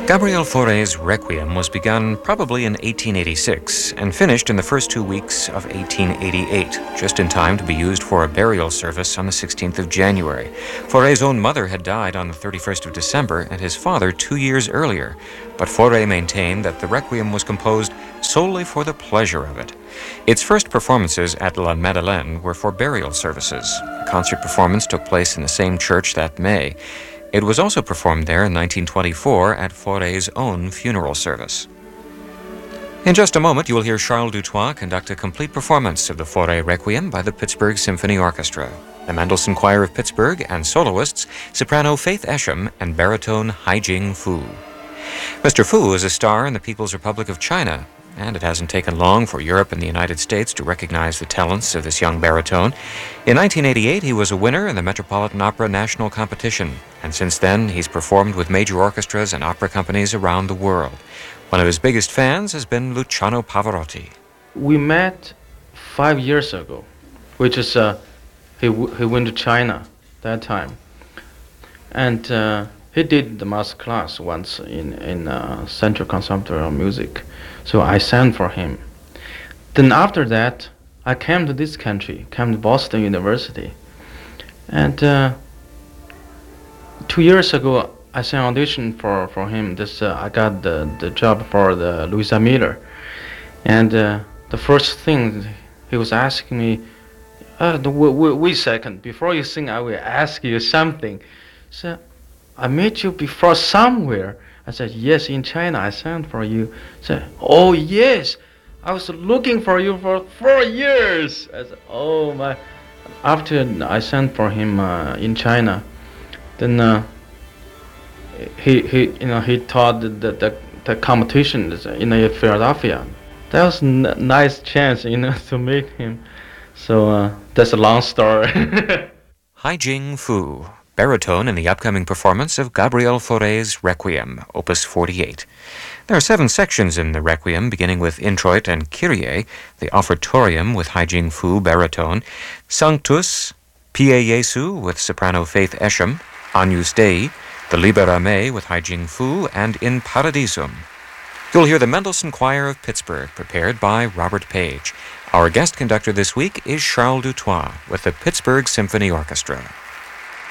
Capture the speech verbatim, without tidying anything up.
Gabriel Fauré's Requiem was begun probably in eighteen eighty-six and finished in the first two weeks of eighteen eighty-eight, just in time to be used for a burial service on the sixteenth of January. Fauré's own mother had died on the thirty-first of December and his father two years earlier, but Fauré maintained that the Requiem was composed solely for the pleasure of it. Its first performances at La Madeleine were for burial services. A concert performance took place in the same church that May. It was also performed there in nineteen twenty-four at Fauré's own funeral service. In just a moment, you will hear Charles Dutoit conduct a complete performance of the Fauré Requiem by the Pittsburgh Symphony Orchestra, the Mendelssohn Choir of Pittsburgh, and soloists, soprano Faith Esham and baritone Haijing Fu. Mister Fu is a star in the People's Republic of China, and it hasn't taken long for Europe and the United States to recognize the talents of this young baritone. In nineteen eighty-eight, he was a winner in the Metropolitan Opera National Competition, and since then he's performed with major orchestras and opera companies around the world. One of his biggest fans has been Luciano Pavarotti. We met five years ago, which is uh, he, w he went to China that time, and uh, he did the master class once in, in uh, Central Conservatory of Music. So I sang for him. Then after that, I came to this country, came to Boston University. And uh, two years ago, I sang audition for, for him. This uh, I got the, the job for the Louisa Miller. And uh, the first thing he was asking me, uh, the, wait, wait a second, before you sing, I will ask you something. So I met you before somewhere. I said, yes, in China, I sang for you. I said, oh, yes, I was looking for you for four years. I said, oh, my. After I sang for him uh, in China, then uh, he, he, you know, he taught the, the, the competition in Philadelphia. That was a n nice chance, you know, to meet him. So uh, that's a long story. Haijing Fu, baritone in the upcoming performance of Gabriel Fauré's Requiem, Opus forty-eight. There are seven sections in the Requiem, beginning with Introit and Kyrie, the Offertorium with Haijing Fu, baritone, Sanctus, Pie Jesu with soprano Faith Esham, Agnus Dei, the Libera Me with Haijing Fu, and In Paradisum. You'll hear the Mendelssohn Choir of Pittsburgh, prepared by Robert Page. Our guest conductor this week is Charles Dutoit with the Pittsburgh Symphony Orchestra.